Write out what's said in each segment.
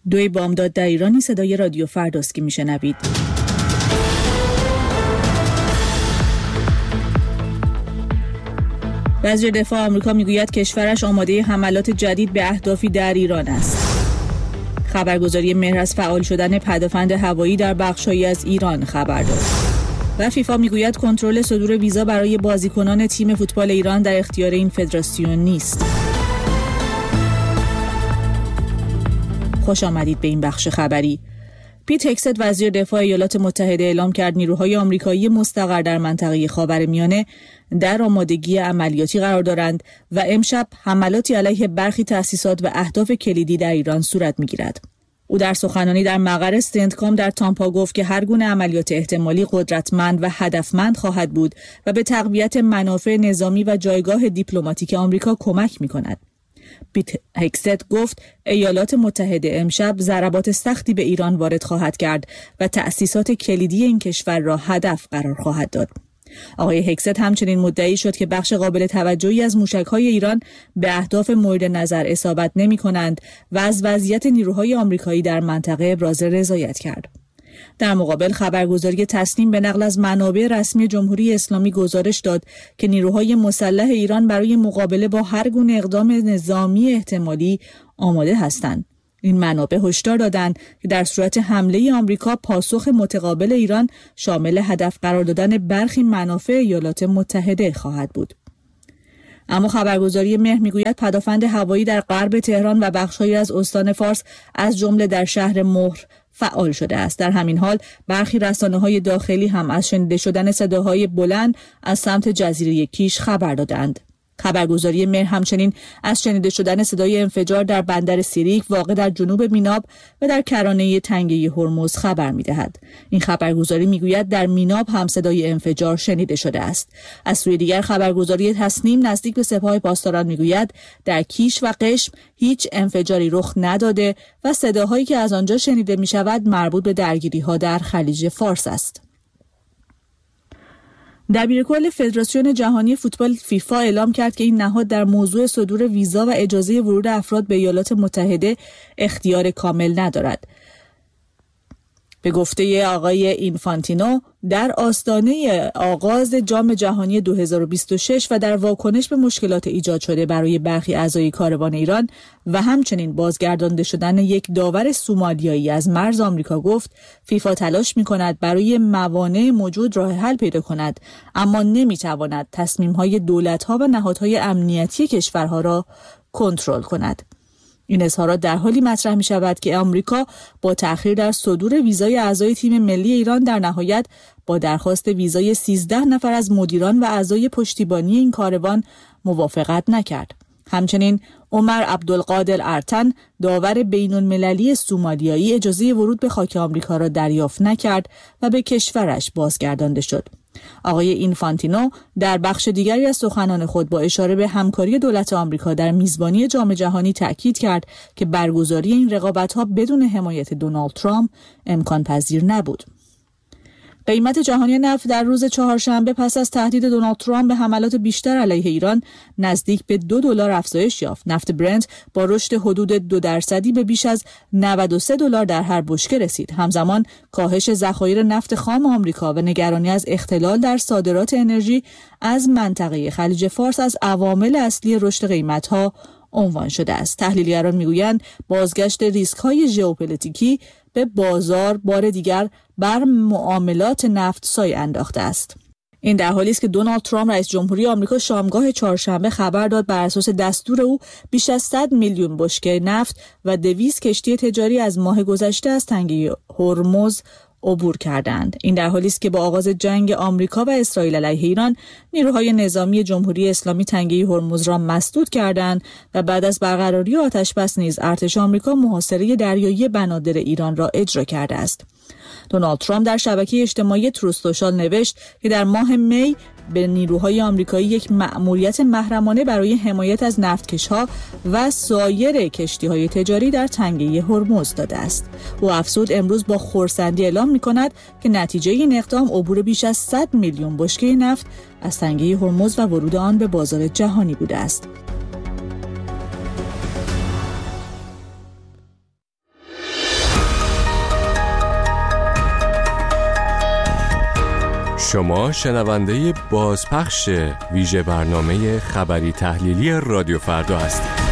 2 بامداد در ایرانی صدای رادیو فرداست که میشنوید. وزیر دفاع آمریکا میگوید کشورش آماده حملات جدید به اهدافی در ایران است. خبرگزاری مهر از فعال شدن پدافند هوایی در بخش‌هایی از ایران خبر داد. و فیفا میگوید کنترل صدور ویزا برای بازیکنان تیم فوتبال ایران در اختیار این فدراسیون نیست. خوش آمدید به این بخش خبری. پیت هگست وزیر دفاع ایالات متحده اعلام کرد نیروهای آمریکایی مستقر در منطقه خاورمیانه در آمادگی عملیاتی قرار دارند و امشب حملاتی علیه برخی تأسیسات و اهداف کلیدی در ایران صورت می‌گیرد. او در سخنرانی در مقر استندکام در تامپا گفت که هر گونه عملیات احتمالی قدرتمند و هدفمند خواهد بود و به تقویت منافع نظامی و جایگاه دیپلماتیک آمریکا کمک می‌کند. پیت هگست گفت ایالات متحده امشب ضربات سختی به ایران وارد خواهد کرد و تأسیسات کلیدی این کشور را هدف قرار خواهد داد. آقای هگست همچنین مدعی شد که بخش قابل توجهی از موشک‌های ایران به اهداف مورد نظر اصابت نمی‌کنند و از وضعیت نیروهای آمریکایی در منطقه ابراز رضایت کرد. در مقابل خبرگزاری تسنیم به نقل از منابع رسمی جمهوری اسلامی گزارش داد که نیروهای مسلح ایران برای مقابله با هر گونه اقدام نظامی احتمالی آماده هستند. این منابع هشدار دادند که در صورت حمله آمریکا پاسخ متقابل ایران شامل هدف قرار دادن برخی منافع ایالات متحده خواهد بود. اما خبرگزاری مهر میگوید پدافند هوایی در غرب تهران و بخش‌هایی از استان فارس از جمله در شهر مهر فعال شده است. در همین حال برخی رسانه‌های داخلی هم از شنیده شدن صداهای بلند از سمت جزیره کیش خبر دادند. خبرگزاری مهر همچنین از شنیده شدن صدای انفجار در بندر سیریک واقع در جنوب میناب و در کرانه تنگه هرمز خبر می‌دهد. این خبرگزاری می‌گوید در میناب هم صدای انفجار شنیده شده است. از سوی دیگر خبرگزاری تسنیم نزدیک به سپاه پاسداران می‌گوید در کیش و قشم هیچ انفجاری رخ نداده و صداهایی که از آنجا شنیده می‌شود مربوط به درگیری‌ها در خلیج فارس است. دبیرکل فدراسیون جهانی فوتبال فیفا اعلام کرد که این نهاد در موضوع صدور ویزا و اجازه ورود افراد به ایالات متحده اختیار کامل ندارد. به گفته آقای اینفانتینو در آستانه آغاز جام جهانی 2026 و در واکنش به مشکلات ایجاد شده برای برخی اعضای کاروان ایران و همچنین بازگردانده شدن یک داور سومالیایی از مرز آمریکا گفت فیفا تلاش می‌کند برای موانع موجود راه حل پیدا کند، اما نمی‌تواند تصمیم‌های دولت‌ها و نهادهای امنیتی کشورها را کنترل کند. این اظهارات در حالی مطرح می شود که آمریکا با تأخیر در صدور ویزای اعضای تیم ملی ایران در نهایت با درخواست ویزای 13 نفر از مدیران و اعضای پشتیبانی این کاروان موافقت نکرد. همچنین عمر عبدالقادر ارتن داور بین‌المللی سومالیایی اجازه ورود به خاک آمریکا را دریافت نکرد و به کشورش بازگردانده شد. آقای اینفانتینو در بخش دیگری از سخنان خود با اشاره به همکاری دولت آمریکا در میزبانی جام جهانی تأکید کرد که برگزاری این رقابت‌ها بدون حمایت دونالد ترامپ امکان پذیر نبود. قیمت جهانی نفت در روز چهارشنبه پس از تهدید دونالد ترامپ به حملات بیشتر علیه ایران نزدیک به $2 افزایش یافت. نفت برنت با رشد حدود 2% به بیش از $93 در هر بشکه رسید. همزمان کاهش ذخایر نفت خام آمریکا و نگرانی از اختلال در صادرات انرژی از منطقه خلیج فارس از عوامل اصلی رشد قیمت‌ها عنوان شده است. تحلیلگران میگویند بازگشت ریسک‌های ژئوپلیتیکی به بازار بار دیگر بر معاملات نفت سایه انداخته است. این در حالی است که دونالد ترامپ رئیس جمهوری آمریکا شامگاه چهارشنبه خبر داد بر اساس دستور او بیش از 100 میلیون بشکه نفت و 200 کشتی تجاری از ماه گذشته از تنگه هرمز عبور کردند. این در حالی است که با آغاز جنگ آمریکا و اسرائیل علیه ایران نیروهای نظامی جمهوری اسلامی تنگه هرمز را مسدود کردند و بعد از برقراری آتش‌بس نیز ارتش آمریکا محاصره دریایی بنادر ایران را اجرا کرده است. دونالد ترامپ در شبکه اجتماعی تروث سوشال نوشت که در ماه می به نیروهای آمریکایی یک مأموریت محرمانه برای حمایت از نفتکش‌ها و سایر کشتی‌های تجاری در تنگه هرمز داده است. او افزود امروز با خرسندی اعلام می‌کند که نتیجه این اقدام عبور بیش از 100 میلیون بشکه نفت از تنگه هرمز و ورود آن به بازار جهانی بوده است. شما شنونده بازپخش ویژه برنامه خبری تحلیلی رادیو فردا هستید.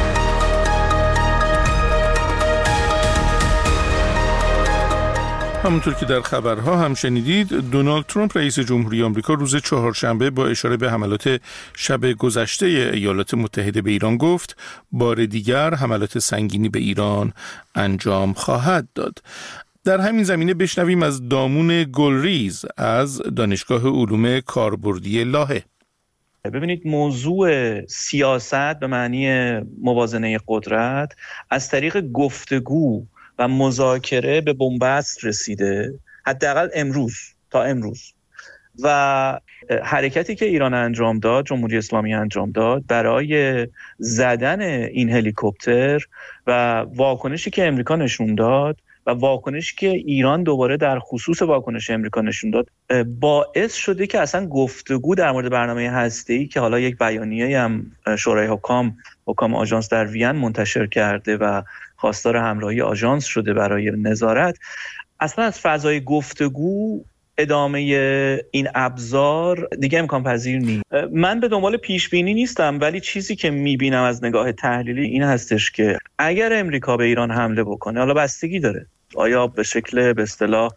همونطور که در خبرها هم شنیدید، دونالد ترامپ رئیس جمهوری آمریکا روز چهارشنبه با اشاره به حملات شب گذشته ایالات متحده به ایران گفت بار دیگر حملات سنگینی به ایران انجام خواهد داد. در همین زمینه بشنویم از دامون گلریز از دانشگاه علوم کاربردی لاهه. ببینید، موضوع سیاست به معنی موازنه قدرت از طریق گفتگو و مذاکره به بنبست رسیده، حداقل تا امروز و حرکتی که ایران انجام داد، جمهوری اسلامی انجام داد برای زدن این هلیکوپتر و واکنشی که امریکا نشون داد و واکنشی که ایران دوباره در خصوص واکنش امریکا نشون داد باعث شده که اصلا گفتگو در مورد برنامه هسته‌ای که حالا یک بیانیه هم شورای حکام آژانس در وین منتشر کرده و خواستار همراهی آژانس شده برای نظارت، اصلا از فضای گفتگو ادامه این ابزار دیگه امکان پذیر نیست. من به دنبال پیش بینی نیستم، ولی چیزی که میبینم از نگاه تحلیلی این هستش که اگر امریکا به ایران حمله بکنه، حالا بستگی داره آیا به شکل به اصطلاح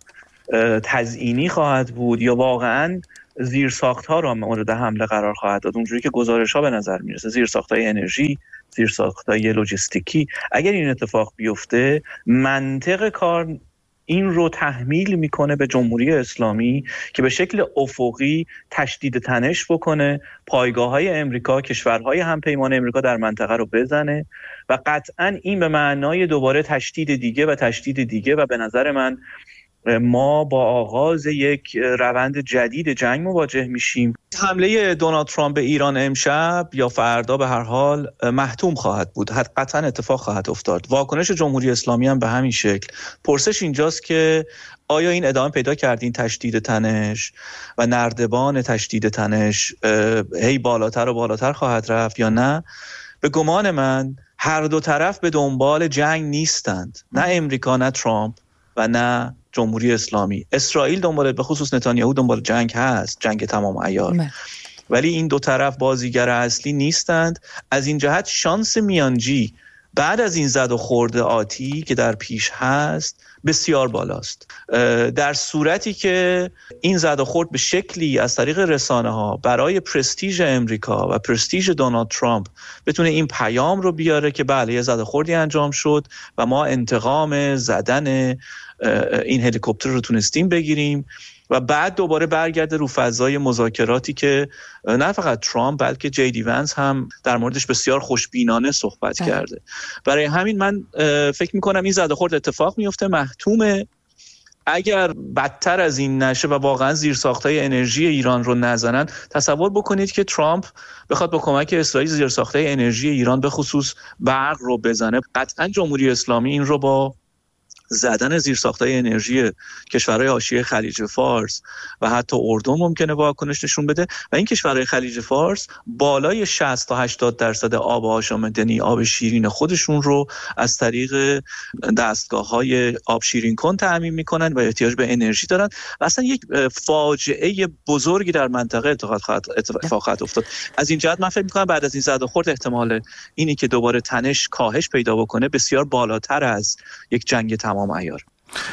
تزیینی خواهد بود یا واقعاً زیرساخت‌ها را مورد حمله قرار خواهد داد، اونجوری که گزارش‌ها به نظر میرسه، زیرساخت‌های انرژی، زیرساخت‌های لوجستیکی. اگر این اتفاق بیفته، منطق کار این رو تحمیل میکنه به جمهوری اسلامی که به شکل افقی تشدید تنش بکنه، پایگاه‌های امریکا، کشورهای همپیمان امریکا در منطقه رو بزنه و قطعاً این به معنای دوباره تشدید دیگه و به نظر من ما با آغاز یک روند جدید جنگ مواجه میشیم. حمله دونالد ترامپ به ایران امشب یا فردا به هر حال محتوم خواهد بود، قطعا اتفاق خواهد افتاد. واکنش جمهوری اسلامی هم به همین شکل. پرسش اینجاست که آیا این ادامه پیدا کرد، این تشدید تنش و نردبان تشدید تنش هی بالاتر و بالاتر خواهد رفت یا نه؟ به گمان من هر دو طرف به دنبال جنگ نیستند، نه امریکا، نه ترامپ و نه جمهوری اسلامی. اسرائیل دنبال، به خصوص نتانیاهو دنبال جنگ هست، جنگ تمام عیار، ولی این دو طرف بازیگر اصلی نیستند. از این جهت شانس میانجی بعد از این زد و خورد آتی که در پیش هست بسیار بالاست. در صورتی که این زد و خورد به شکلی از طریق رسانه ها برای پرستیژ امریکا و پرستیژ دونالد ترامپ بتونه این پیام رو بیاره که بله یه زد و خوردی انجام شد و ما انتقام زدن این هلیکوپتر رو تونستیم بگیریم و بعد دوباره برگرده رو فضای مذاکراتی که نه فقط ترامپ بلکه جی دی ونس هم در موردش بسیار خوشبینانه صحبت کرده. برای همین من فکر میکنم این زد و خورد اتفاق میفته، محتومه. اگر بدتر از این نشه و واقعا زیرساخت‌های انرژی ایران رو نزنن، تصور بکنید که ترامپ بخواد با کمک اسرائیل زیرساخت‌های انرژی ایران به خصوص برق رو بزنه، قطعا جمهوری اسلامی این رو با زدن زیرساخت‌های انرژی کشورهای حاشیه خلیج فارس و حتی اردن ممکنه واکنش نشون بده و این کشورهای خلیج فارس بالای 60 تا 80% آب آشامیدنی، آب شیرین خودشون رو از طریق دستگاه‌های آب شیرین کن تامین می‌کنن و احتیاج به انرژی دارن و اصلا یک فاجعه بزرگی در منطقه اتفاق خواهد افتاد. از این جهت من فکر می‌کنم بعد از این زد و خورد احتمال اینی که دوباره تنش کاهش پیدا بکنه بسیار بالاتر از یک جنگ تمام عیار.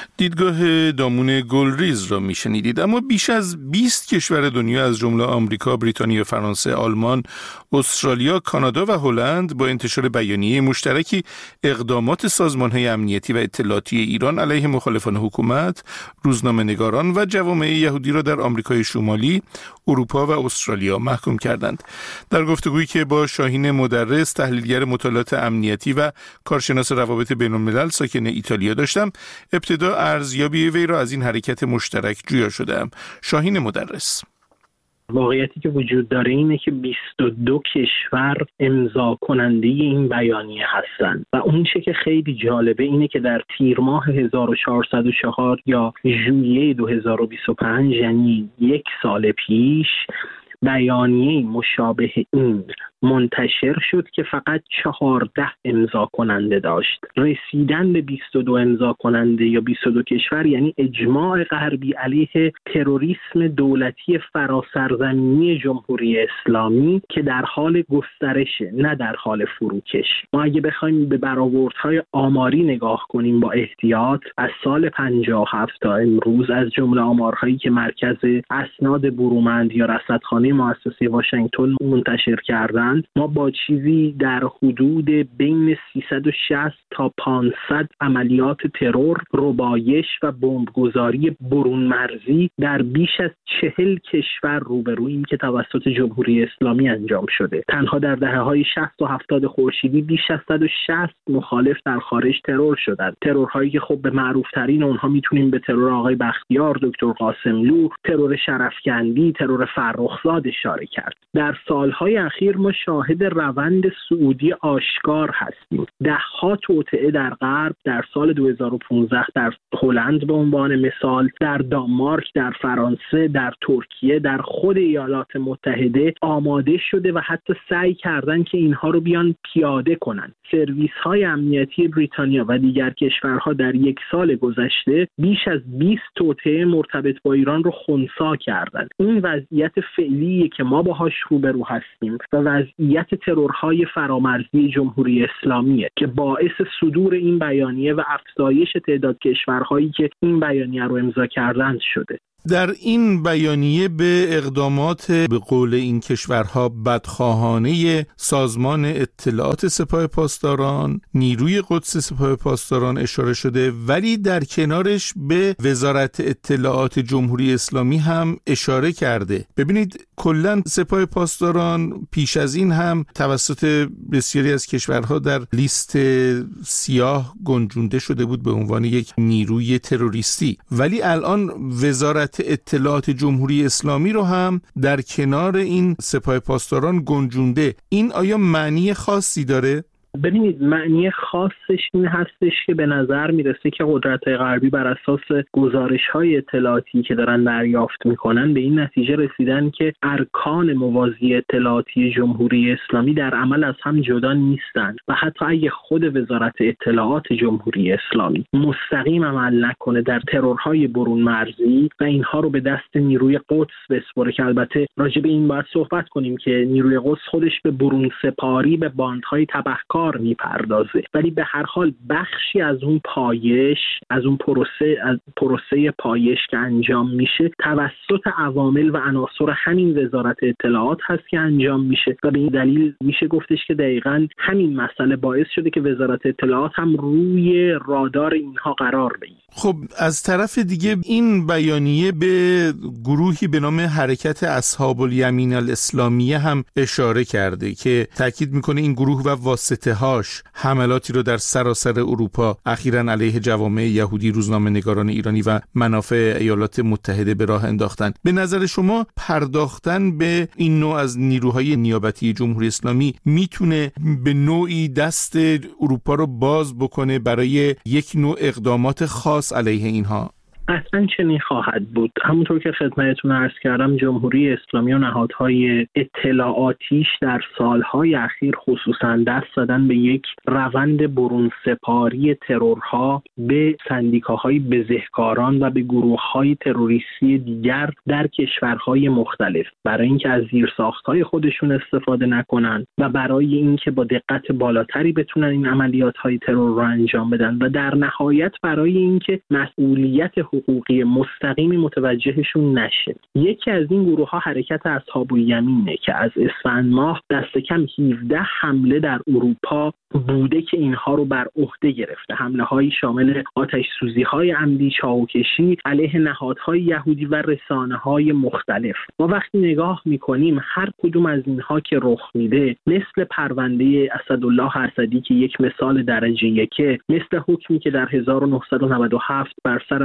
دیدگاه دامون گلریز را میشنیدید. اما بیش از 20 کشور دنیا از جمله آمریکا، بریتانیا، فرانسه، آلمان، استرالیا، کانادا و هلند با انتشار بیانیه مشترکی اقدامات سازمان‌های امنیتی و اطلاعاتی ایران علیه مخالفان حکومت، روزنامه‌نگاران و جوامع یهودی را در آمریکای شمالی، اروپا و استرالیا محکوم کردند. در گفتگویی که با شاهین مدرس، تحلیلگر مطالعات امنیتی و کارشناس روابط بین‌الملل ساکن ایتالیا داشتم، ابتدا ارزیابی وی را از این حرکت مشترک جویا شدم. شاهین مدرس: واقعیتی که وجود داره اینه که 22 کشور امضا کننده این بیانیه هستند و اون چه که خیلی جالبه اینه که در تیر ماه 1404 یا ژوئیه 2025، یعنی یک سال پیش، بیانیه مشابه این منتشر شد که فقط 14 امضا کننده داشت. رسیدن به 22 امضا کننده یا 22 کشور یعنی اجماع غربی علیه تروریسم دولتی فراسرزمینی جمهوری اسلامی که در حال گسترشه، نه در حال فروکش. ما اگه بخوایم به برآوردهای آماری نگاه کنیم با احتیاط، از سال 57 تا امروز از جمله آمارهایی که مرکز اسناد برومند یا رصدخانه مؤسسه واشنگتن منتشر کردند، ما با چیزی در حدود بین 360 تا 500 عملیات ترور، ربایش و بمبگذاری برون مرزی در بیش از 40 کشور روبرویم که توسط جمهوری اسلامی انجام شده. تنها در دهه‌های 60 و 70 خورشیدی بیش از 160 مخالف در خارج ترور شدند. ترورهایی که خب به معروف‌ترین اونها میتونیم به ترور آقای بختیار، دکتر قاسملو، ترور شرفکندی، ترور فرخزاد اشاره کرد. در سالهای اخیر ما شاهد روند صعودی آشکار هستیم. ده‌ها توطئه در غرب در سال 2015 در هلند به عنوان مثال، در دانمارک، در فرانسه، در ترکیه، در خود ایالات متحده آماده شده و حتی سعی کردن که اینها رو بیان پیاده کنن. سرویس‌های امنیتی بریتانیا و دیگر کشورها در یک سال گذشته بیش از 20 توطئه مرتبط با ایران رو خنثی کردند. این وضعیت فعلیه که ما باهاش روبرو هستیم و وضعیت ترورهای فرامرزی جمهوری اسلامیه که باعث صدور این بیانیه و افزایش تعداد کشورهایی که این بیانیه رو امضا کردند شده. در این بیانیه به اقدامات به قول این کشورها بدخواهانه سازمان اطلاعات سپاه پاسداران، نیروی قدس سپاه پاسداران اشاره شده، ولی در کنارش به وزارت اطلاعات جمهوری اسلامی هم اشاره کرده. ببینید کلاً سپاه پاسداران پیش از این هم توسط بسیاری از کشورها در لیست سیاه گنجونده شده بود به عنوان یک نیروی تروریستی، ولی الان وزارت اطلاعات جمهوری اسلامی رو هم در کنار این سپاه پاسداران گنجونده. این آیا معنی خاصی داره؟ ببینید، معنی خاصش این هستش که به نظر میرسه که قدرت‌های غربی بر اساس گزارش‌های اطلاعاتی که دارن دریافت میکنن به این نتیجه رسیدن که ارکان موازی اطلاعاتی جمهوری اسلامی در عمل از هم جدا نیستن و حتی اگه خود وزارت اطلاعات جمهوری اسلامی مستقیم عمل نکنه در ترورهای برون مرزی و اینها رو به دست نیروی قدس بسپره، که البته راجع به این باید صحبت کنیم که نیروی قدس خودش به برون سپاری، به باندهای تبهکار میپردازه، ولی به هر حال بخشی از اون پایش، از اون پروسه پایش که انجام میشه توسط عوامل و عناصر همین وزارت اطلاعات هست که انجام میشه و به این دلیل میشه گفتش که دقیقاً همین مسئله باعث شده که وزارت اطلاعات هم روی رادار اینها قرار بگیره. خب از طرف دیگه این بیانیه به گروهی به نام حرکت اصحاب الیمین الاسلامیه هم اشاره کرده که تاکید میکنه این گروه و واسطه‌هاش حملاتی رو در سراسر اروپا اخیراً علیه جوامع یهودی، روزنامه‌نگاران ایرانی و منافع ایالات متحده به راه انداختن. به نظر شما پرداختن به این نوع از نیروهای نیابتی جمهوری اسلامی میتونه به نوعی دست اروپا رو باز بکنه برای یک نوع اقدامات خاص علیه اینها؟ اصلا چنین خواهد بود. همونطور که خدمتتون عرض کردم، جمهوری اسلامی و نهادهای اطلاعاتیش در سالهای اخیر خصوصا دست زدن به یک روند برون سپاری ترورها به سندیکاهای بزهکاران و به گروههای تروریستی دیگر در کشورهای مختلف، برای اینکه از زیرساختهای خودشون استفاده نکنن و برای اینکه با دقت بالاتری بتونن این عملیاتهای ترور رو انجام بدن و در نهایت برای اینکه مسئولیت حقوقی مستقیمی متوجهشون نشه. یکی از این گروه ها حرکت اصحاب الیمینه که از اسفند ماه دست کم 17 حمله در اروپا بوده که اینها رو بر عهده گرفته. حمله هایی شامل آتش سوزی های عمدی، چاوکشی علیه نهادهای یهودی و رسانه های مختلف. ما وقتی نگاه میکنیم هر کدوم از اینها که رخ میده، مثل پرونده اسدالله اسدی که یک مثال درجه یکه، مثل حکمی که در 1997 بر سر مسئله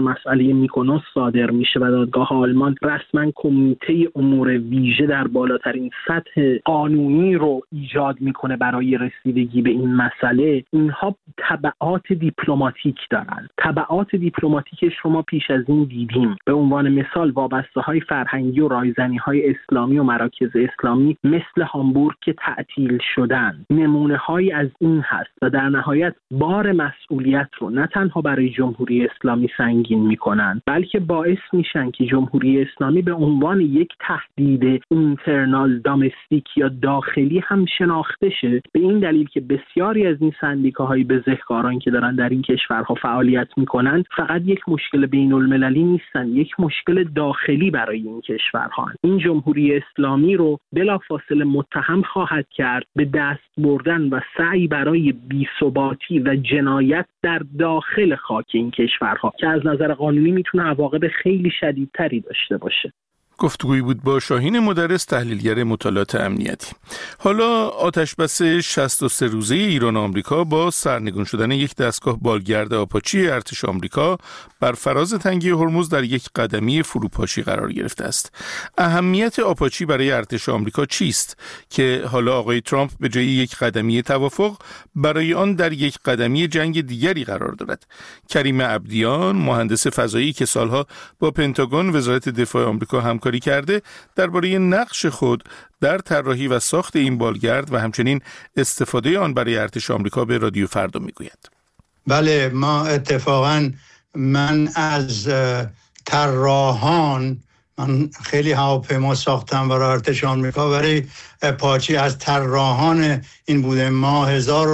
فیصله میکونوس صادر میشه و دادگاه آلمان رسما کمیته امور ویژه در بالاترین سطح قانونی رو ایجاد میکنه برای رسیدگی به این مسئله، اینها تبعات دیپلماتیک دارن. تبعات دیپلماتیکش رو ما پیش از این دیدیم. به عنوان مثال وابسته‌های فرهنگی و رایزنی‌های اسلامی و مراکز اسلامی مثل هامبورگ که تعطیل شدن نمونه‌هایی از این هست و در نهایت بار مسئولیت رو نه تنها برای جمهوری اسلامی سنگین می‌کنن بلکه باعث میشن که جمهوری اسلامی به عنوان یک تهدید اینترنال دامستیک یا داخلی هم شناخته شه، به این دلیل که بسیاری از این سندیکاهای بزهکاران که دارن در این کشورها فعالیت میکنن فقط یک مشکل بین المللی نیستن، یک مشکل داخلی برای این کشورها. این جمهوری اسلامی رو بلافاصله متهم خواهد کرد به دست بردن و سعی برای بی‌ثباتی و جنایت در داخل خاک این کشورها که از نظر قانونی میتونه عواقب خیلی شدیدتری داشته باشه. گفتگویی بود با شاهین مدرس، تحلیلگر مطالعات امنیتی. حالا آتشبس 63 روزه ایران و آمریکا با سرنگون شدن یک دستگاه بالگرد آپاچی ارتش آمریکا بر فراز تنگه هرمز در یک قدمی فروپاشی قرار گرفته است. اهمیت آپاچی برای ارتش آمریکا چیست که حالا آقای ترامپ به جای یک قدمی توافق برای آن در یک قدمی جنگ دیگری قرار دارد؟ کریم عبدیان، مهندس فضایی که سالها با پنتاگون وزارت دفاع آمریکا همکاری کرده، درباره نقش خود در طراحی و ساخت این بالگرد و همچنین استفاده آن برای ارتش آمریکا به رادیو فردا میگوید. بله، ما اتفاقاً من از طراحان، من خیلی هواپیما ساختم برای ارتش آمریکا، برای آپاچی از طراحان این بوده. ما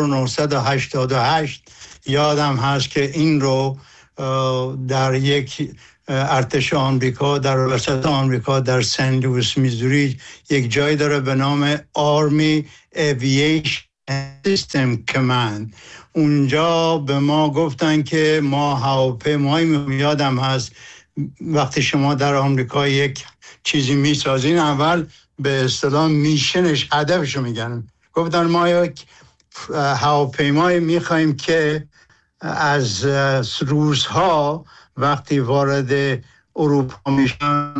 1988 یادم هست که این رو در یک ارتش آمریکا در وسط آمریکا در سن لوئیس میزوری یک جای داره به نام آرمی ایوییشن سیستم کماند. اونجا به ما گفتن که ما هواپیمایی، یادم هست وقتی شما در آمریکا یک چیزی میسازین اول به اصطلاح میشنش، هدفشو میگن. گفتن ما یک هواپیمایی میخوایم که از روس‌ها وقتی وارد اروپا میشن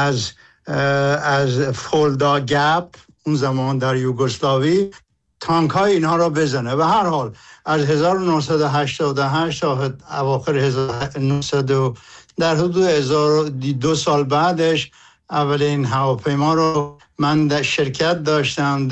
از فولدا گپ، اون زمان در یوگسلاوی، تانک های اینها را بزنه. و هر حال از 1988 تا اواخر 1900 در حدود 2 سال بعدش اولین هواپیما رو من در شرکت داشتم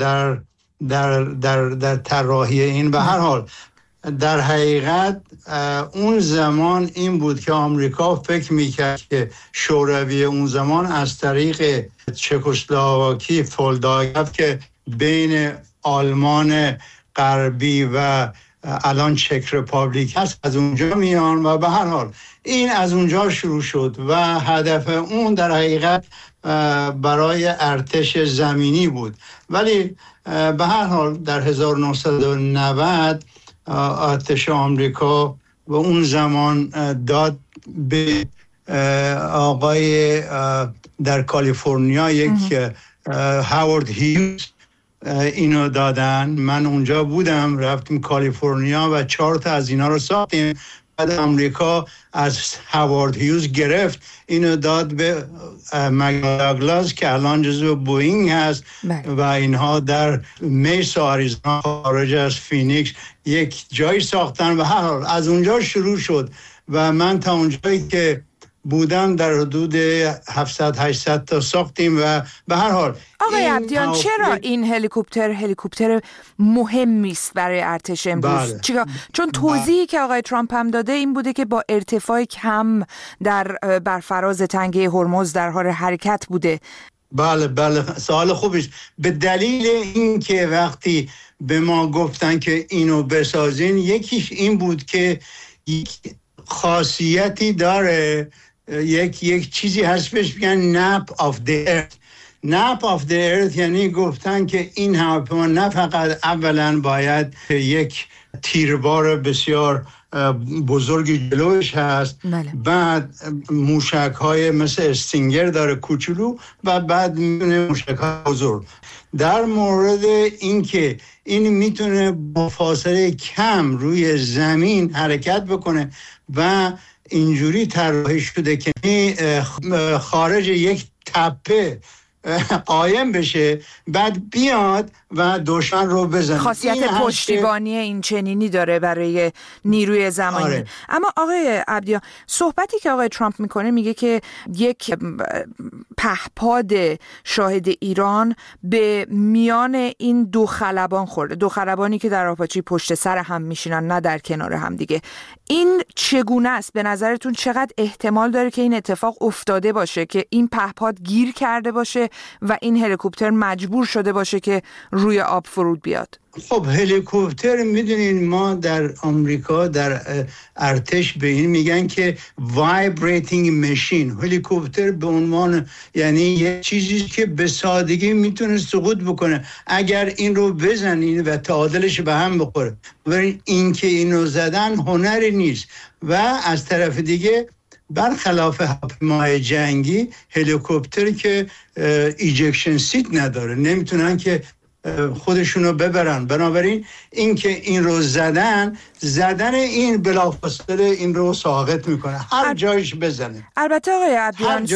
در طراحی این. به هر حال در حقیقت اون زمان این بود که آمریکا فکر میکرد که شوروی اون زمان از طریق چکسلواکی فولداگف که بین آلمان غربی و الان چک رپابلیک هست از اونجا میان و به هر حال این از اونجا شروع شد و هدف اون در حقیقت برای ارتش زمینی بود. ولی به هر حال در 1990 ارتش آمریکا و اون زمان داد به آقای در کالیفرنیا یک هاوارد هیوز اینو دادن. من اونجا بودم، رفتیم کالیفرنیا و 4 تا از اینا رو ساختیم. بعد آمریکا از هاوارد هیوز گرفت اینو داد به مکدونالد داگلاس که الان جزو بوئینگ هست و اینها در میسا آریزونا خارج از فینیکس یک جایی ساختن و هر حال از اونجا شروع شد و من تا اونجایی که بودم در حدود 700-800 تا ساختیم و به هر حال آقای عبدیان چرا این هلیکوپتر مهمی است برای ارتش امروز؟ بله. چون توضیحی که آقای ترامپ هم داده این بوده که با ارتفاع کم بر فراز تنگه هرمز در حال حرکت بوده. بله سوال خوبیست. به دلیل این که وقتی به ما گفتن که اینو بسازین، یکیش این بود که یک خاصیتی داره، یک چیزی هست بهش میگن نپ آف دی ارث. نپ آف دی ارث یعنی گفتن که این هواپیما نه فقط اولا باید یک تیربار بسیار بزرگی جلوش هست. بله. بعد موشک های مثل استینگر داره کوچولو و بعد میتونه موشک های بزرگ. در مورد اینکه این میتونه با فاصله کم روی زمین حرکت بکنه و اینجوری طراحی شده که خارج یک تپه قایم بشه بعد بیاد و دشمن رو بزنه. خاصیت پشتیبانی این چنینی داره برای نیروی زمانی. آره. اما آقای عبدیان، صحبتی که آقای ترامپ میکنه میگه که یک پهپاد شاهد ایران به میان این دو خلبان خورده، دو خلبانی که در آپاچی پشت سر هم میشینن نه در کنار هم دیگه. این چگونه است؟ به نظرتون چقدر احتمال داره که این اتفاق افتاده باشه که این پهپاد گیر کرده باشه و این هلیکوپتر مجبور شده باشه که روی آب فرود بیاد؟ خب هلیکوپتر میدونین ما در آمریکا در ارتش به این میگن که وایبریتینگ ماشین. هلیکوپتر به عنوان یعنی یه چیزی که به سادگی میتونه سقوط بکنه اگر این رو بزنین و تعادلش به هم بخوره. ولی این که اینو زدن هنری نیست. و از طرف دیگه برخلاف هواپیمای جنگی هلیکوپتر که ایجکشن سیت نداره، نمیتونن که خودشونو ببرن. بنابراین این که این رو زدن این بلافاصله این رو ساقط میکنه، هر جایش بزنه. البته آقای عبدیان،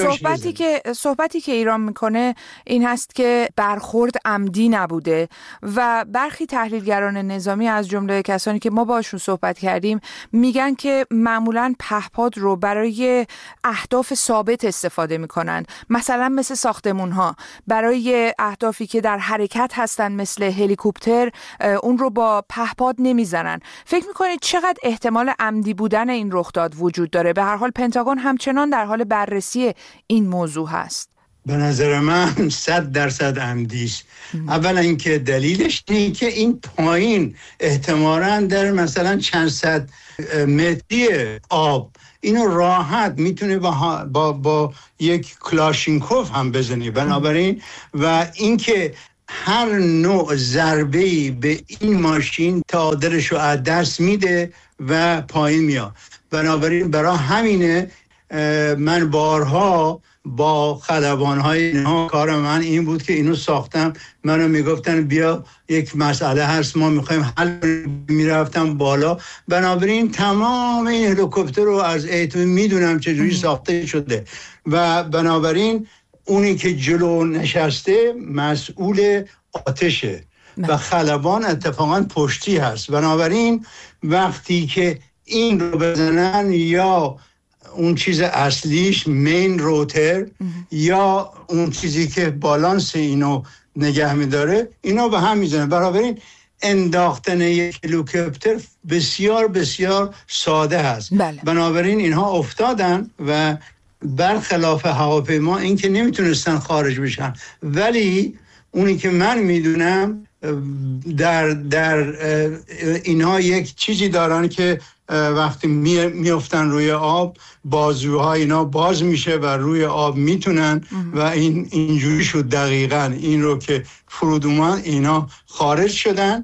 صحبتی که ایران میکنه این هست که برخورد عمدی نبوده و برخی تحلیلگران نظامی از جمله کسانی که ما باشون صحبت کردیم میگن که معمولاً پهپاد رو برای اهداف ثابت استفاده میکنن، مثلا مثل ساختمان‌ها، برای اهدافی که در حرکت هستن مثل هلیکوپتر اون رو با پهپاد نمیزنن. فکر میکنید چقدر احتمال عمدی بودن این رخداد وجود داره؟ به هر حال پنتاگون همچنان در حال بررسی این موضوع هست. به نظر من 100% عمدی است. اولا اینکه دلیلش اینه که این پایین احتمالاً در مثلا چند صد متری آب اینو راحت میتونه با یک کلاشینکوف هم بزنی. بنابراین و اینکه هر نوع ضربه‌ای به این ماشین تعادلش رو از دست میده و پایین میاد. بنابراین برای همینه من بارها با خلبان‌های اینها کار من این بود که اینو ساختم. منو میگفتن بیا یک مسئله هست ما میخوایم حل، میرفتم بالا. بنابراین تمام این هلیکوپتر رو از ایتون میدونم چجوری ساخته شده و بنابراین اونی که جلو نشسته مسئول آتشه و خلبان اتفاقا پشتی هست. بنابراین وقتی که این رو بزنن یا اون چیز اصلیش مین روتر یا اون چیزی که بالانس اینو نگه میداره اینو به هم میزنه. بنابراین انداختن یک هلیکوپتر بسیار بسیار ساده هست. بله. بنابراین اینها افتادن و برخلاف هواپیما این که نمیتونستن خارج بشن. ولی اونی که من میدونم در اینها یک چیزی دارن که وقتی میافتن روی آب بازوهای اینا باز میشه و روی آب میتونن و اینجوری شد دقیقاً این رو که فرود اومد اینا خارج شدن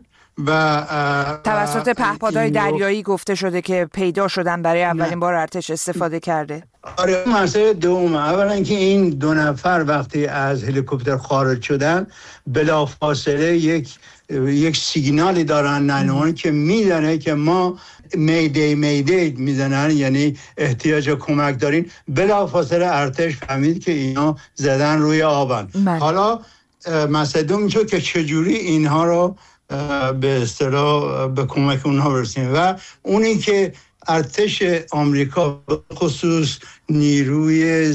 و توسط پهپادهای دریایی گفته شده که پیدا شدن برای اولین بار ارتش استفاده کرده. آره مسئله دوم، اولا که این دو نفر وقتی از هلیکوپتر خارج شدن بلافاصله یک سیگنالی دارن 911 که میدونه که ما میدی میزنن، یعنی احتیاج کمک دارین. بلافاصله ارتش فهمید که اینا زدن روی آبن. حالا مسئله دوم شد که چجوری اینها رو به اصطلاح به کمک اونها برسیم و اونی که ارتش آمریکا خصوص نیروی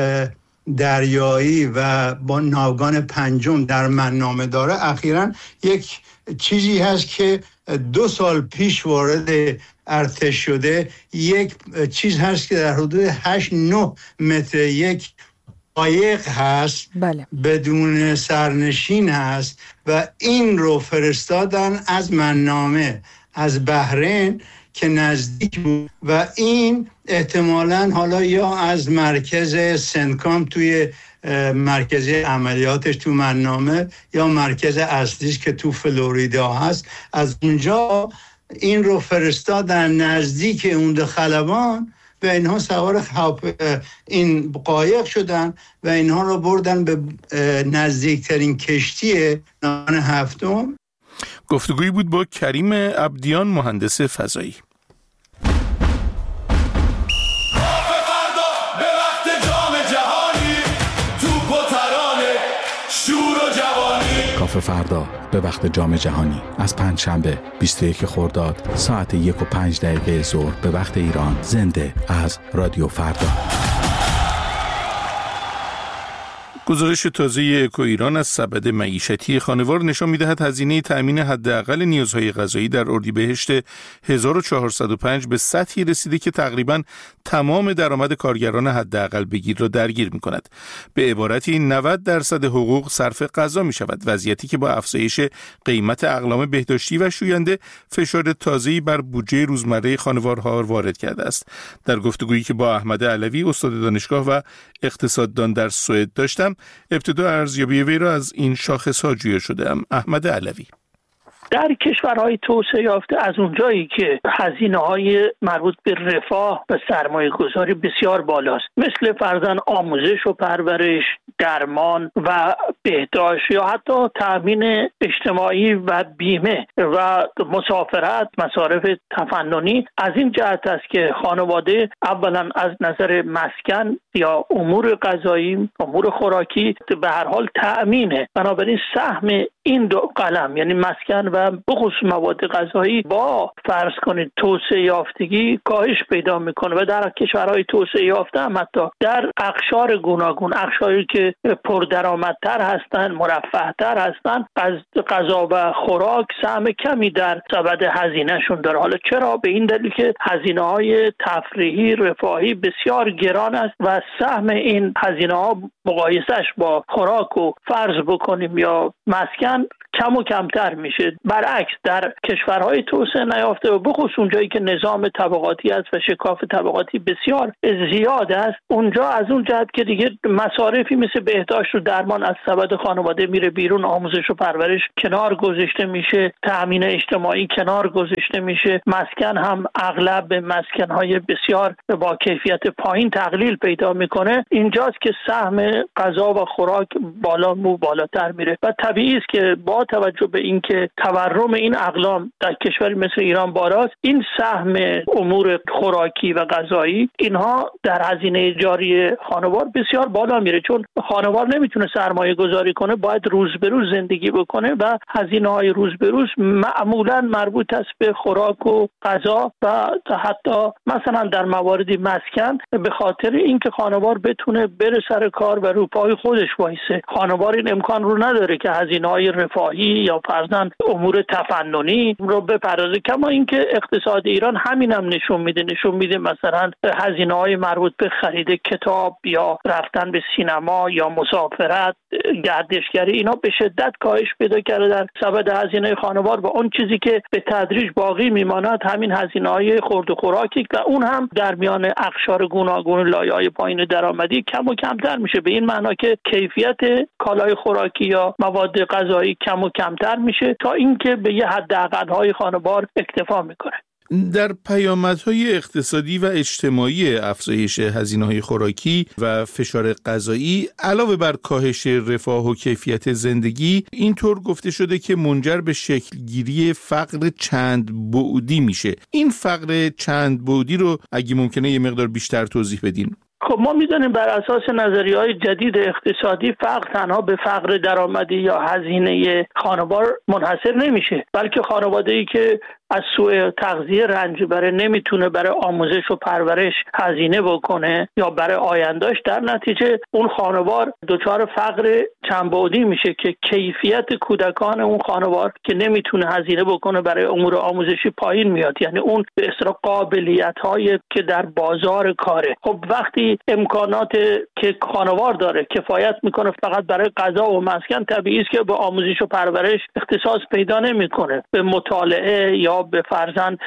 دریایی و با ناوگان پنجم در منامه داره اخیراً یک چیزی هست که 2 سال پیش وارد ارتش شده. یک چیز هست که در حدود 8-9 متر یک قایق هست. بله. بدون سرنشین هست و این رو فرستادن از منامه از بحرین که نزدیک بود و این احتمالاً حالا یا از مرکز سنتکام توی مرکز عملیاتش تو منامه یا مرکز اصلیش که تو فلوریدا هست، از اونجا این رو فرستادن نزدیک اون خلبان و اینها سوار این قایق شدن و اینها رو بردن به نزدیکترین کشتی نان هفتم. گفتگویی بود با کریم عبدیان، مهندس فضایی. کافه فردا به وقت جام جهانی از پنجشنبه 21 خرداد ساعت 1:05 ظهر به وقت ایران، زنده از رادیو فردا. گزارش تازه اکو ایران از سبد معیشتی خانوار نشان می‌دهد هزینه تأمین حداقل نیازهای غذایی در اردیبهشت 1405 به سطحی رسیده که تقریباً تمام درآمد کارگران حداقل بگیر را درگیر می‌کند. به عبارتی 90% حقوق صرف غذا می‌شود، وضعیتی که با افزایش قیمت اقلام بهداشتی و شوینده فشار تازه‌ای بر بودجه روزمره خانوارها وارد کرده است. در گفتگویی که با احمد علوی، استاد دانشگاه و اقتصاددان در سوئد داشتم، ابتدا ارزیابی وی را از این شاخص‌ها جویا شده‌ام. احمد علوی: در کشورهای توسعه یافته از اونجایی که هزینه‌های مربوط به رفاه و سرمایه‌گذاری بسیار بالاست، مثل فرضاً آموزش و پرورش، درمان و بهداشت یا حتی تأمین اجتماعی و بیمه و مسافرت، مصارف تفننی، از این جهت است که خانواده اولاً از نظر مسکن یا امور غذایی، امور خوراکی به هر حال تأمینه. بنابراین سهم این دو قلم، یعنی مسکن و بخصوص مواد غذایی، با فرض کنید توسعه یافتگی کاهش پیدا میکنه و در کشورهای توسعه یافته هم حتی در اقشار گوناگون، اقشاری که پردرآمدتر هستند، مرفه‌تر هستند، از غذا و خوراک سهم کمی در سبد هزینه‌شون داره. حالا چرا؟ به این دلیل که هزینه‌های تفریحی، رفاهی بسیار گران است و سهم این هزینه‌ها مقایسهش با خوراک و فرض بکنیم یا مسکن کم و کمتر میشه. برعکس در کشورهای توسعه نیافته و بخصوص اونجایی که نظام طبقاتی است و شکاف طبقاتی بسیار زیاد است، اونجا از اون جهت که دیگه مصارفی مثل بهداشت و درمان از سبد خانواده میره بیرون، آموزش و پرورش کنار گذاشته میشه، تأمین اجتماعی کنار گذاشته میشه، مسکن هم اغلب به مسکنهای بسیار با کیفیت پایین تقلیل پیدا میکنه. اینجاست که سهم غذا و خوراک بالاتر میره و طبیعی است که با توجه به اینکه تورم این اقلام در کشوری مثل ایران بالاست، این سهم امور خوراکی و غذایی اینها در هزینه جاری خانوار بسیار بالا میره، چون خانوار نمیتونه سرمایه گذاری کنه، باید روز به روز زندگی بکنه و هزینه های روز به روز معمولا مربوط است به خوراک و غذا و حتی مثلا در مواردی مسکن، به خاطر اینکه خانوار بتونه بره سر کار و رو پای خودش وایسه. خانوار این امکان رو نداره که هزینه های رفاهی یا فرضاً امور تفننی رو بپردازه. کما اینکه اقتصاد ایران همینم نشون میده مثلا هزینه‌های مربوط به خرید کتاب یا رفتن به سینما یا مسافرت، گردشگری، اینا به شدت کاهش پیدا کرده در سبد هزینه خانوار و اون چیزی که به تدریج باقی میماند همین هزینه‌های خورد و خوراکی و اون هم در میان اقشار گوناگون لایه‌های پایین درآمدی کم و کمتر میشه، به این معنا که کیفیت کالای خوراکی یا مواد غذایی کم و کمتر میشه تا اینکه به یه حداقل‌های خانوار اکتفا میکنه. در پیامدهای اقتصادی و اجتماعی افزایش هزینه‌های خوراکی و فشار غذایی علاوه بر کاهش رفاه و کیفیت زندگی، اینطور گفته شده که منجر به شکلگیری فقر چند بعدی میشه. این فقر چند بعدی رو اگه ممکنه یه مقدار بیشتر توضیح بدین. خب ما می‌دونیم بر اساس نظریه‌های جدید اقتصادی فقر تنها به فقر درآمدی یا هزینه خانوار منحصر نمیشه، بلکه خانواده‌ای که از سوء تغذیه رنج بره نمیتونه برای آموزش و پرورش هزینه بکنه یا برای آیندهش، در نتیجه اون خانوار دچار فقر چند بعدی میشه که کیفیت کودکان اون خانوار که نمیتونه هزینه بکنه برای امور آموزشی پایین میاد، یعنی اون به اصطلاح قابلیت‌هایی که در بازار کاره. خب وقتی امکانات که خانوار داره کفایت میکنه فقط برای غذا و مسکن، طبیعی است که به آموزش و پرورش اختصاص پیدا نمیکنه، به مطالعه یا یا به فرضاً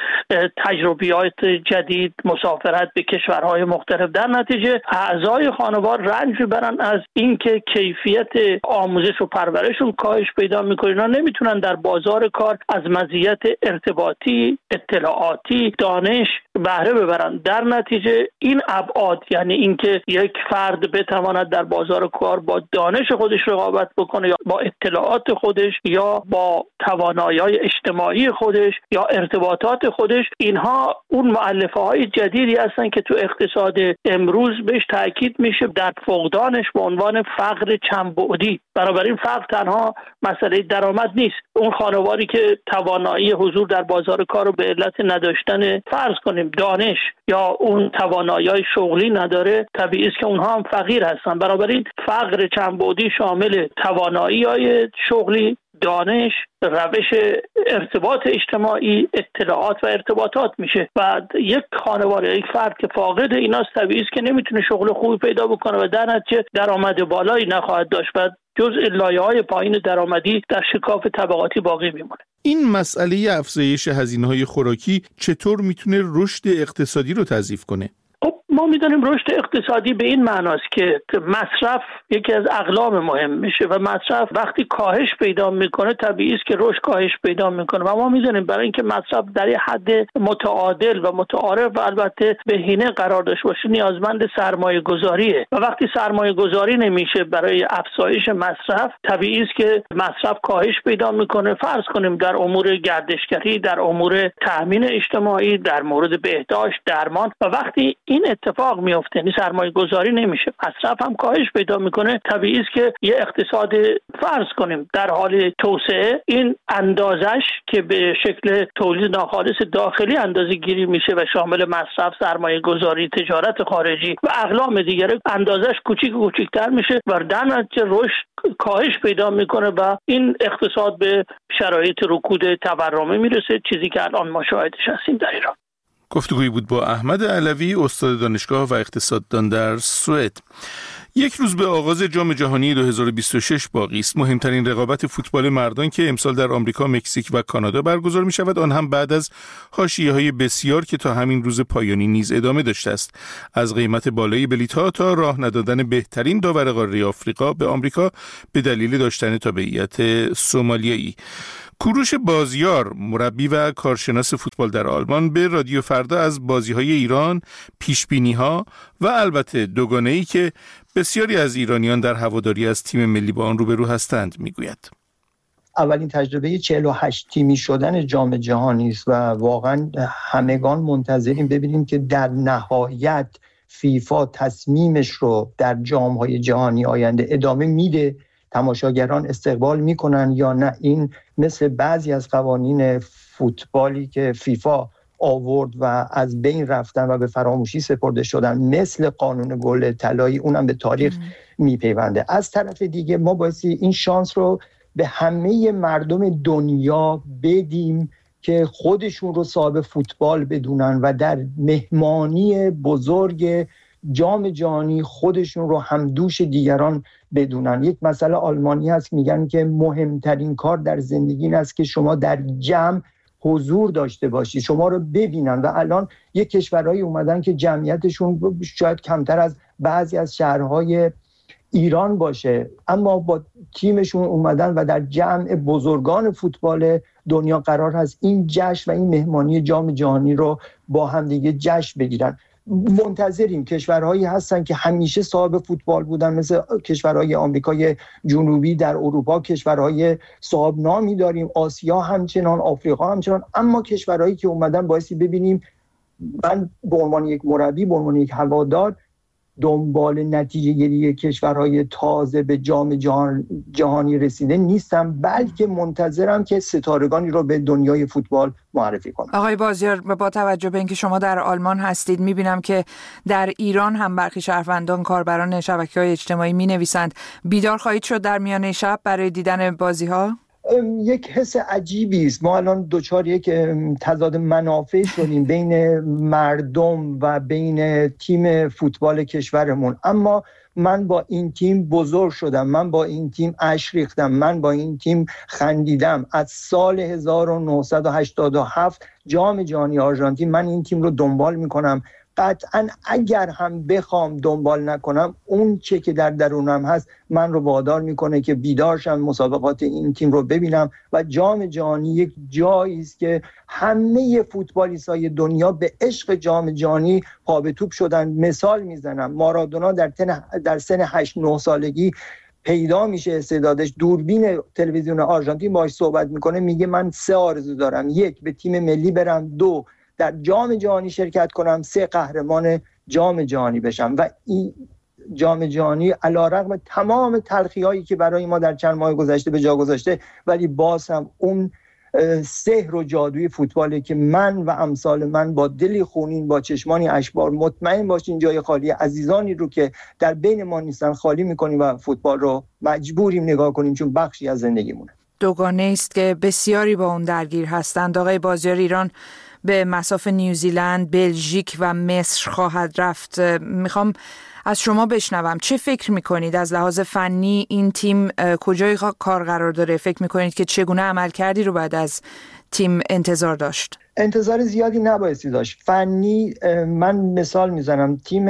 تجربیات جدید، مسافرت به کشورهای مختلف. در نتیجه اعضای خانوار رنج میبرن از اینکه کیفیت آموزش و پرورششون کاهش پیدا میکنه. اینا نمیتونن در بازار کار از مزیت ارتباطی، اطلاعاتی، دانش بهره ببرن. در نتیجه این ابعاد، یعنی اینکه یک فرد بتواند در بازار کار با دانش خودش رقابت بکنه یا با اطلاعات خودش یا با توانایی‌های اجتماعی خودش یا ارتباطات خودش، اینها اون مؤلفه‌های جدیدی هستن که تو اقتصاد امروز بهش تاکید میشه در فقدانش به عنوان فقر چند بعدی. بنابراین فقر تنها مسئله درآمد نیست. اون خانواری که توانایی حضور در بازار کار رو به علت نداشتن فرض کنیم دانش یا اون توانایی شغلی نداره، طبیعی است که اونها هم فقیر هستن. بنابراین فقر چند بعدی شامل توانایی‌های شغلی، دانش، روش ارتباط اجتماعی، اطلاعات و ارتباطات میشه. و یک خانواده، یک فرد که فاقد ایناست، طبیعی است که نمیتونه شغل خوبی پیدا بکنه و در نتیجه درآمد بالایی نخواهد داشت و جزء لایه‌های پایین درآمدی در شکاف طبقاتی باقی میمونه. این مسئله افزایش هزینه‌های خوراکی چطور میتونه رشد اقتصادی رو تضعیف کنه؟ ما میدونیم رشد اقتصادی به این معناست که مصرف یکی از اقلام مهم میشه و مصرف وقتی کاهش پیدا میکنه طبیعی است که رشد کاهش پیدا میکنه. و ما میدونیم برای اینکه مصرف در یه حد متعادل و متعارف و البته بهینه قرار داشته باشه نیازمند سرمایه گذاریه و وقتی سرمایه گذاری نمیشه برای افزایش مصرف، طبیعی است که مصرف کاهش پیدا میکنه. فرض کنیم در امور گردشگری، در امور تامین اجتماعی، در مورد بهداشت، درمان. و وقتی این اتفاق میفته، یعنی سرمایه گذاری نمیشه، مصرف هم کاهش پیدا میکنه، طبیعی است که یه اقتصاد فرض کنیم در حال توسعه، این اندازش که به شکل تولید ناخالص داخلی اندازه گیری میشه و شامل مصرف، سرمایه گذاری، تجارت خارجی و اقلام دیگره، اندازش کوچیک‌تر میشه و در نتیجه رشد کاهش پیدا میکنه و این اقتصاد به شرایط رکود تورمی میرسه، چیزی که الان ما شاهدش هستیم در ایران. گفتگویی بود با احمد علوی، استاد دانشگاه و اقتصاددان در سوئد. یک روز به آغاز جام جهانی 2026 باقی است. مهمترین رقابت فوتبال مردان که امسال در آمریکا، مکزیک و کانادا برگزار می شود، آن هم بعد از حاشیه‌های بسیار که تا همین روز پایانی نیز ادامه داشته است. از قیمت بالای بلیط‌ها تا راه ندادن بهترین داور قاره آفریقا به آمریکا به دلیل داشتن تابعیت سومالیایی. کوروش بازیار، مربی و کارشناس فوتبال در آلمان، به رادیو فردا از بازی‌های ایران، پیش‌بینی‌ها و البته دوگانه‌ای که بسیاری از ایرانیان در هواداری از تیم ملی با آن روبرو هستند میگوید. اولین تجربه 48 تیمی شدن جام جهانی است و واقعا همگان منتظریم ببینیم که در نهایت فیفا تصمیمش رو در جام‌های جهانی آینده ادامه میده، تماشاگران استقبال میکنن یا نه. این مثل بعضی از قوانین فوتبالی که فیفا آورد و از بین رفتن و به فراموشی سپرده شدن، مثل قانون گل طلایی، اونم به تاریخ میپیونده. از طرف دیگه ما بایستی این شانس رو به همه مردم دنیا بدیم که خودشون رو صاحب فوتبال بدونن و در مهمانی بزرگ جام جهانی خودشون رو همدوش دیگران بدونن. یک مسئله آلمانی هست، میگن که مهمترین کار در زندگی این است که شما در جمع حضور داشته باشی، شما رو ببینن. و الان یک کشورهایی اومدن که جمعیتشون شاید کمتر از بعضی از شهرهای ایران باشه، اما با تیمشون اومدن و در جمع بزرگان فوتبال دنیا قرار هست این جشن و این مهمانی جام جهانی رو با هم دیگه جشن بگیرن. منتظریم. کشورهایی هستن که همیشه صاحب فوتبال بودن، مثل کشورهای آمریکای جنوبی، در اروپا کشورهای صاحب نامی داریم، آسیا همچنان، آفریقا همچنان. اما کشورهایی که اومدن بایستی ببینیم، من به عنوان یک مربی، به عنوان یک هوادار، دنبال نتیجه گیری کشورهای تازه به جام جهانی رسیده نیستم، بلکه منتظرم که ستارگانی رو به دنیای فوتبال معرفی کنم. آقای بازیار، با توجه به اینکه شما در آلمان هستید، میبینم که در ایران هم برخی شهروندان، کاربران شبکه‌های اجتماعی مینویسند. بیدار خواهید شد در میانه شب برای دیدن بازی‌ها؟ یک حس عجیبی است. ما الان دوچار یک تضاد منافع شدیم بین مردم و بین تیم فوتبال کشورمون، اما من با این تیم بزرگ شدم، من با این تیم اشک ریختم، من با این تیم خندیدم. از سال 1987 جام جهانی آرژانتین من این تیم رو دنبال میکنم. قطعا اگر هم بخوام دنبال نکنم، اون چه که در درونم هست من رو وادار میکنه که بیدار شم، مسابقات این تیم رو ببینم. و جام جهانی یک جایی است که همه فوتبالیستای دنیا به عشق جام جهانی پا به توپ شدن. مثال میزنم، مارادونا در سن 8-9 سالگی پیدا میشه استعدادش، دوربین تلویزیون آرژانتین باهاش صحبت میکنه، میگه من 3 آرزو دارم: 1 به تیم ملی برم، 2 در جام جهانی شرکت کنم، 3 قهرمان جام جهانی بشم. و این جام جهانی علیرغم تمام تلخی‌هایی که برای ما در چند ماه گذشته به جا گذاشته، ولی باز هم اون سحر و جادوی فوتباله که من و امثال من با دلی خونین، با چشمانی اشکبار مطمئن باشین جای خالی عزیزانی رو که در بین ما نیستن خالی میکنیم و فوتبال رو مجبوریم نگاه کنیم چون بخشی از زندگیمونه. دوگانه است که بسیاری با اون درگیر هستند. آقای بازیار، ایران به مصاف نیوزیلند، بلژیک و مصر خواهد رفت. میخوام از شما بشنوم چه فکر میکنید از لحاظ فنی این تیم کجای کار قرار داره؟ فکر میکنید که چگونه عملکردی رو بعد از تیم انتظار داشت؟ انتظار زیادی نبایستی داشت. فنی من مثال میزنم، تیم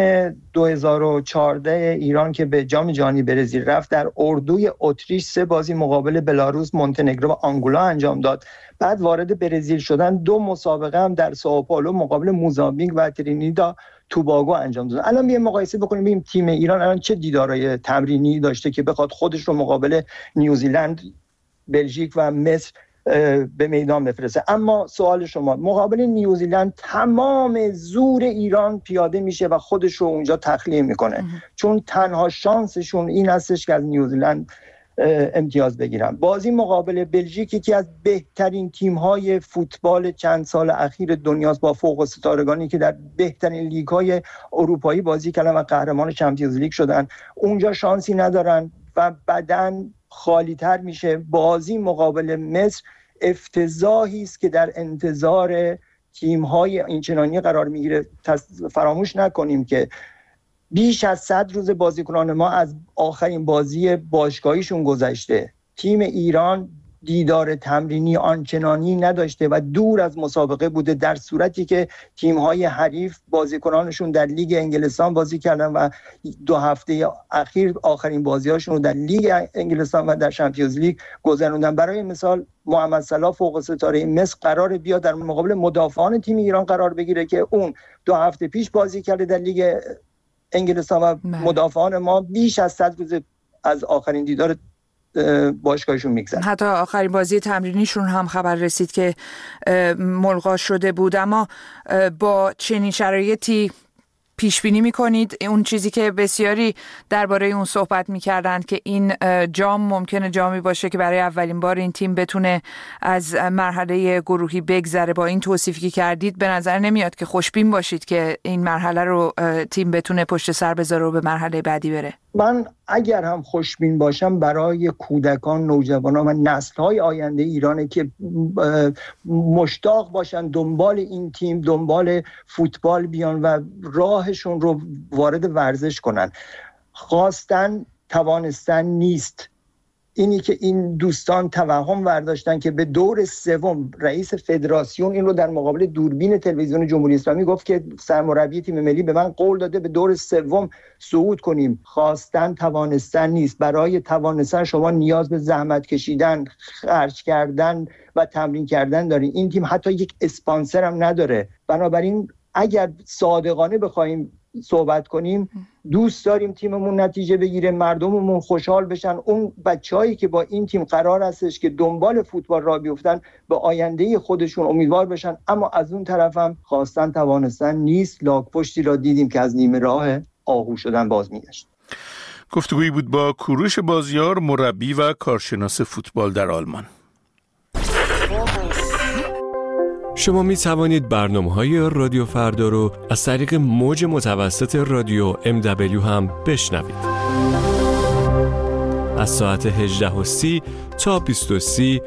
2014 ایران که به جام جهانی برزیل رفت، در اردوی اتریش 3 بازی مقابل بلاروس، مونتنگرو و آنگولا انجام داد. بعد وارد برزیل شدن، 2 مسابقه هم در سائوپائولو مقابل موزامبیک و ترینیداد توباگو انجام دادن. الان بیایم مقایسه بکنیم ببینیم تیم ایران الان چه دیدارهای تمرینی داشته که بخواد خودش رو مقابل نیوزیلند، بلژیک و مصر به میدان بفرسته. اما سوال شما، مقابل نیوزیلند تمام زور ایران پیاده میشه و خودش رو اونجا تخلیه میکنه، چون تنها شانسشون این هستش که از نیوزیلند امتیاز بگیرن. بازی مقابل بلژیک یکی از بهترین تیم‌های فوتبال چند سال اخیر دنیاست، با فوق الستارگانی که در بهترین لیگ‌های اروپایی بازی کردن و قهرمان چمپیونز لیگ شدن. اونجا شانسی ندارن و بدن خالی‌تر میشه. بازی مقابل مصر افتضاحی است که در انتظار تیم‌های اینچنانی قرار میگیره. فراموش نکنیم که بیش از 100 روز بازیکنان ما از آخرین بازی باشگاهیشون گذشته. تیم ایران دیدار تمرینی آنچنانی نداشته و دور از مسابقه بوده، در صورتی که تیم‌های حریف بازیکنانشون در لیگ انگلستان بازی کردن و 2 هفته اخیر آخرین بازی‌هاشون رو در لیگ انگلستان و در چمپیونز لیگ گذروندن. برای مثال محمد صلاح فوق ستاره مصر قرار بیاد در مقابل مدافعان تیم ایران قرار بگیره که اون 2 هفته پیش بازی کرده در لیگ انگلستان و مدافعان ما بیش از 100 روز از آخرین دیدار باشگاهشون میگذره. حتی آخرین بازی تمرینیشون هم خبر رسید که ملغا شده بود. اما با چنین شرایطی پیش بینی میکنید اون چیزی که بسیاری درباره اون صحبت میکردند که این جام ممکنه جامی باشه که برای اولین بار این تیم بتونه از مرحله گروهی بگذره؟ با این توصیفی که کردید به نظر نمیاد که خوشبین باشید که این مرحله رو تیم بتونه پشت سر بذاره و به مرحله بعدی بره؟ من اگر هم خوشبین باشم برای کودکان، نوجوانان و نسل‌های آینده ایرانه که مشتاق باشن دنبال این تیم، دنبال فوتبال بیان و راهشون رو وارد ورزش کنن. خواستن توانستن نیست. اینی که این دوستان توهم برداشتن که به دور 3 رئیس فدراسیون این رو در مقابل دوربین تلویزیون جمهوری اسلامی گفت که سرمربی تیم ملی به من قول داده به دور 3 صعود کنیم. خواستن توانستن نیست. برای توانستن شما نیاز به زحمت کشیدن، خرج کردن و تمرین کردن دارین. این تیم حتی یک اسپانسر هم نداره. بنابراین اگر صادقانه بخوایم صحبت کنیم، دوست داریم تیممون نتیجه بگیره، مردممون خوشحال بشن. اون بچه‌هایی که با این تیم قرار هستش که دنبال فوتبال راه بیفتن، به آینده خودشون امیدوار بشن. اما از اون طرف هم خواستن توانستن نیست. لاک‌پشتی را دیدیم که از نیمه راه آهو شدن باز میگشت. گفتگویی بود با کوروش بازیار، مربی و کارشناس فوتبال در آلمان. شما می توانید برنامه‌های رادیو فردا رو از طریق موج متوسط رادیو MW هم بشنوید. از ساعت 18:30 تا 20:30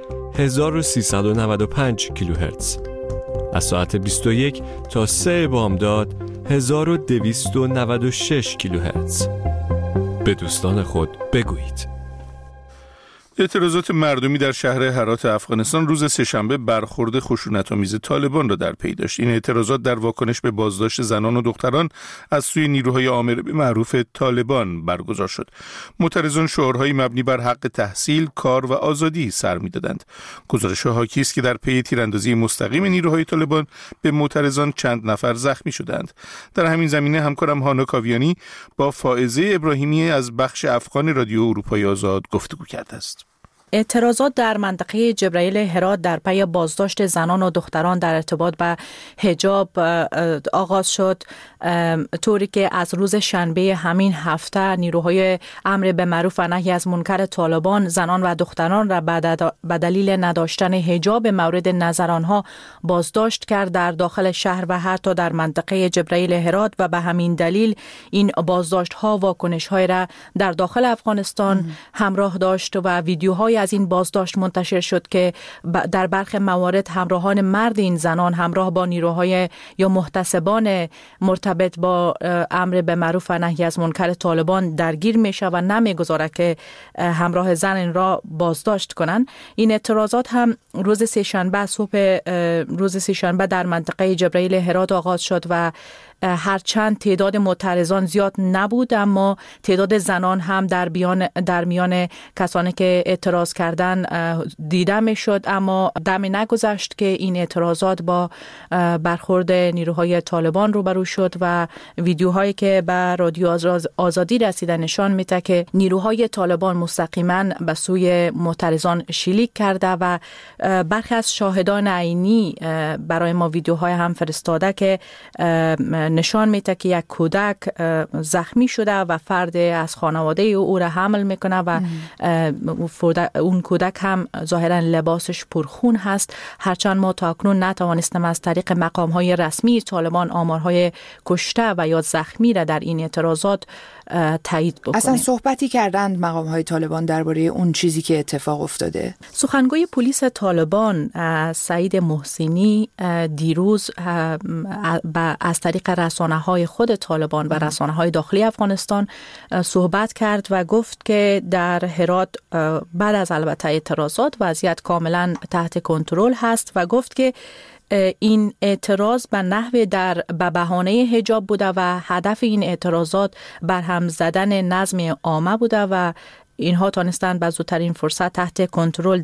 1395 کیلوهرتز. از ساعت 21 تا 3 بامداد 1296 کیلوهرتز. به دوستان خود بگویید. اعتراضات مردمی در شهر هرات افغانستان روز سه‌شنبه برخورد خشونت‌آمیز طالبان را در پی داشت. این اعتراضات در واکنش به بازداشت زنان و دختران از سوی نیروهای آمر به معروف طالبان برگزار شد. معترضان شعارهای مبنی بر حق تحصیل، کار و آزادی سر می‌دادند. گزارش حاکی است که در پی تیراندازی مستقیم نیروهای طالبان به معترضان چند نفر زخمی شدند. در همین زمینه همکارم هانا کاویانی با فائزه ابراهیمی از بخش افغان رادیو اروپای آزاد گفتگو کرده است. اعتراضات در منطقه جبرائیل هرات در پی بازداشت زنان و دختران در ارتباط به حجاب آغاز شد، طوری که از روز شنبه همین هفته نیروهای امر به معروف و نهی از منکر طالبان زنان و دختران را به دلیل نداشتن حجاب مورد نظر آنها بازداشت کرد در داخل شهر و حتی در منطقه جبرائیل هرات و به همین دلیل این بازداشت ها واکنش های را در داخل افغانستان همراه داشت و ویدیوهای از این بازداشت منتشر شد که در برخی موارد همراهان مرد این زنان همراه با نیروهای یا محتسبان مرتبط با امر به معروف و نهی از منکر طالبان درگیر میشه و نمیگذاره که همراه زن این را بازداشت کنند. این اعتراضات هم روز سه‌شنبه در منطقه جبرائیل هرات آغاز شد و هرچند تعداد معترضان زیاد نبود، اما تعداد زنان هم در میان کسانی که اعتراض کردن دیده می شد، اما دمی نگذشت که این اعتراضات با برخورد نیروهای طالبان روبرو شد و ویدیوهایی که به رادیو آزادی رسیده نشان میده که نیروهای طالبان مستقیما به سوی معترضان شلیک کرده و برخی از شاهدان عینی برای ما ویدیوهای هم فرستاده که نشان میده که یک کودک زخمی شده و فرد از خانواده او را حمل میکنه و اون کودک هم ظاهرا لباسش پرخون هست. هرچند ما تا اکنون نتوانستیم از طریق مقام‌های رسمی طالبان آمارهای کشته و یا زخمی را در این اعتراضات تایید بکنیم. اصلا صحبتی کردند مقام‌های طالبان درباره اون چیزی که اتفاق افتاده؟ سخنگوی پلیس طالبان سعید محسنی دیروز از طریق رسانه‌های خود طالبان و رسانه‌های داخلی افغانستان صحبت کرد و گفت که در هرات بعد از البته اعتراضات وضعیت کاملا تحت کنترل هست و گفت که این اعتراض به نحو به بهانه حجاب بوده و هدف این اعتراضات برهم زدن نظم عامه بوده و اینها تانستند به زودترین فرصت تحت کنترل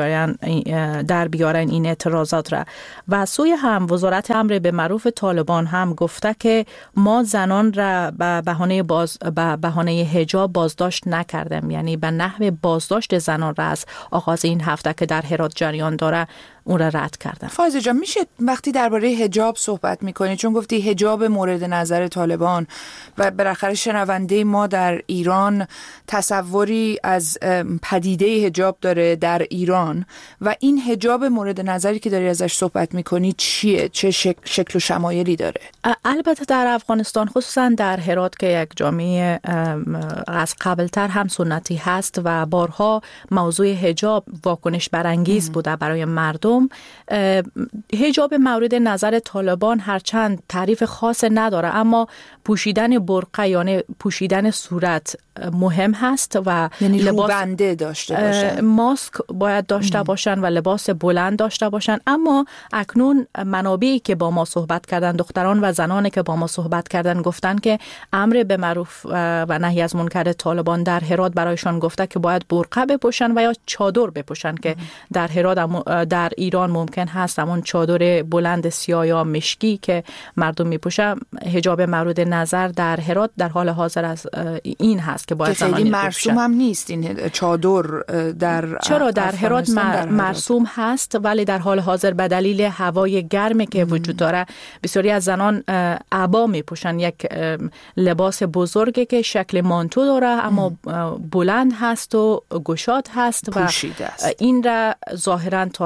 در بیارن این اعتراضات را. و سوی هم وزارت امر به معروف طالبان هم گفته که ما زنان را به بهانه حجاب بازداشت نکردیم، یعنی به نحو بازداشت زنان را از آغاز این هفته که در هرات جریان داره اون را رد کردن. فائزه جان، میشه وقتی درباره حجاب صحبت میکنی، چون گفتی حجاب مورد نظر طالبان و بالاخره شنونده ما در ایران تصوری از پدیده حجاب داره در ایران و این حجاب مورد نظری که داری ازش صحبت میکنی چیه؟ چه شکل و شمایلی داره؟ البته در افغانستان خصوصا در هرات که یک جامعه از قبلتر هم سنتی هست و بارها موضوع حجاب واکنش برانگیز بوده برای مردم. حجاب مورد نظر طالبان هرچند تعریف خاص نداره، اما پوشیدن برقع یعنی پوشیدن صورت مهم هست و یعنی روبنده داشته باشن، ماسک باید داشته باشن و لباس بلند داشته باشن. اما اکنون منابعی که با ما صحبت کردن، دختران و زنانی که با ما صحبت کردن، گفتن که امر به معروف و نهی از منکر طالبان در هرات برایشان گفته که باید برقع بپوشن و یا چادر بپوشن که در هرات در ایران ممکن هست همون چادر بلند سیاه یا مشکی که مردم میپوشن. حجاب مورد نظر در هرات در حال حاضر از این هست که باید خیلی مرسوم هم نیست این چادر در چرا در هرات مرسوم هست، ولی در حال حاضر به دلیل هوای گرمی که وجود داره بسیاری از زنان عبا میپوشن، یک لباس بزرگی که شکل مانتو داره اما بلند هست و گشاد هست و این را ظاهرا طالبان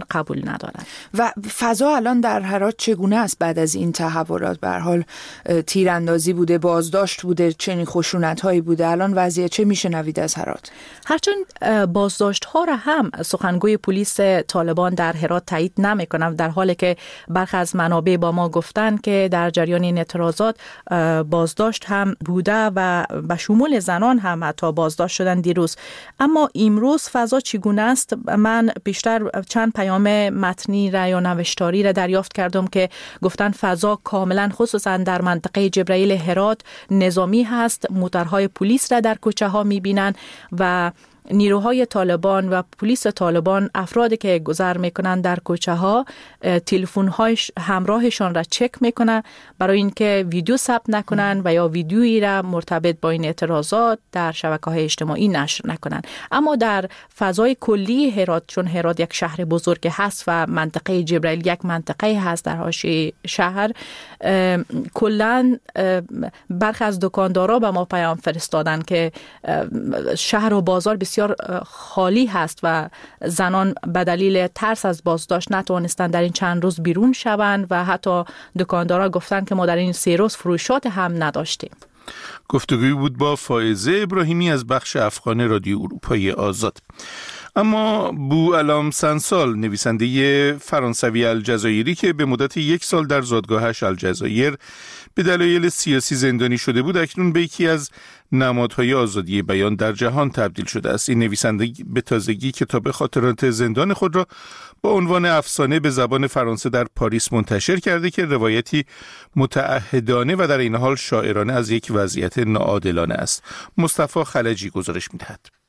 قبول ندارند. و فضا الان در هرات چگونه است بعد از این تحولات؟ به هر حال تیراندازی بوده، بازداشت بوده، چنین خشونت‌هایی بوده، الان وضعیت چه میشنوید از هرات؟ هرچند بازداشت‌ها را هم سخنگوی پلیس طالبان در هرات تایید نمی‌کنند، در حالی که برخی از منابع با ما گفتند که در جریان این اعتراضات بازداشت هم بوده و به شمول زنان هم حتی بازداشت شدن دیروز. اما امروز فضا چگونه است؟ من بیشتر چند پیام متنی را یا نوشتاری را دریافت کردم که گفتن فضا کاملا خصوصا در منطقه جبرائیل هرات نظامی هست، موتورهای پلیس را در کوچه ها می‌بینن و نیروهای طالبان و پلیس طالبان افرادی که گذر میکنن در کوچه ها تلفن های همراهشان را چک میکنن برای اینکه ویدیو ثبت نکنن و یا ویدیویی را مرتبط با این اعتراضات در شبکه‌های اجتماعی نشر نکنن. اما در فضای کلی هرات، چون هرات یک شهر بزرگ هست و منطقه جبرائیل یک منطقه هست در حاشیه شهر، کلاً برخی از دکاندارا به ما پیام فرستادن که شهر و بازار بسیار خالی هست و زنان به دلیل ترس از بازداشت نتوانستند در این چند روز بیرون شوند و حتی دکاندارا گفتند که ما در این 3 روز فروشات هم نداشتیم. گفتگوی بود با فائزه ابراهیمی از بخش افغان رادیو اروپای آزاد. اما بوعلام سنسال، نویسنده فرانسوی الجزایری که به مدت 1 سال در زادگاهش الجزایر به دلایل سیاسی زندانی شده بود، اکنون به یکی از نمادهای آزادی بیان در جهان تبدیل شده است. این نویسنده به تازگی کتاب خاطرات زندان خود را با عنوان افسانه به زبان فرانسه در پاریس منتشر کرده که روایتی متعهدانه و در این حال شاعرانه از یک وضعیت ناعادلانه است. مصطفی خلجی گزارش می‌دهد.